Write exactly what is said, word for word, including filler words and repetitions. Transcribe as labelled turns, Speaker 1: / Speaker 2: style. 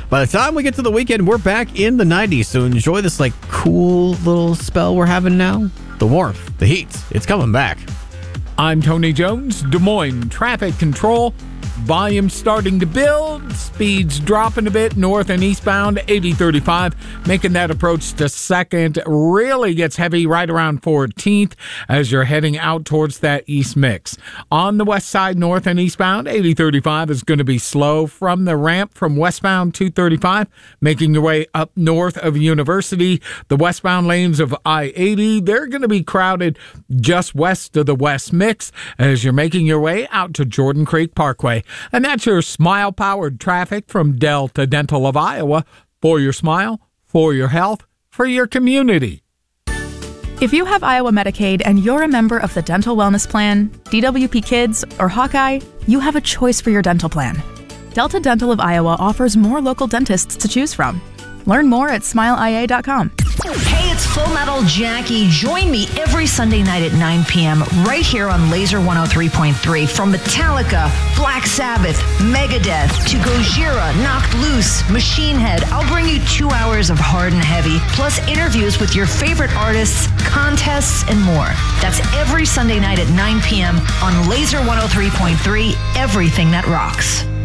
Speaker 1: By the time we get to the weekend, we're back in the nineties. So enjoy this like cool little spell we're having now. The warmth, the heat, it's coming back.
Speaker 2: I'm Tony Jones, Des Moines Traffic Control. Volume starting to build, speeds dropping a bit north and eastbound, eighty thirty-five, making that approach to second. Really gets heavy right around fourteenth as you're heading out towards that east mix. On the west side, north and eastbound, eighty thirty-five is going to be slow from the ramp from westbound two thirty-five, making your way up north of University. The westbound lanes of I eighty, they're going to be crowded just west of the west mix as you're making your way out to Jordan Creek Parkway. And that's your smile-powered traffic from Delta Dental of Iowa. For your smile, for your health, for your community.
Speaker 3: If you have Iowa Medicaid and you're a member of the Dental Wellness Plan, D W P Kids, or Hawkeye, you have a choice for your dental plan. Delta Dental of Iowa offers more local dentists to choose from. Learn more at smile I A dot com.
Speaker 4: Hey, it's Full Metal Jackie. Join me every Sunday night at nine p.m. right here on Laser one oh three point three. From Metallica, Black Sabbath, Megadeth, to Gojira, Knocked Loose, Machine Head, I'll bring you two hours of hard and heavy, plus interviews with your favorite artists, contests, and more. That's every Sunday night at nine p.m. on Laser one oh three point three, everything that rocks.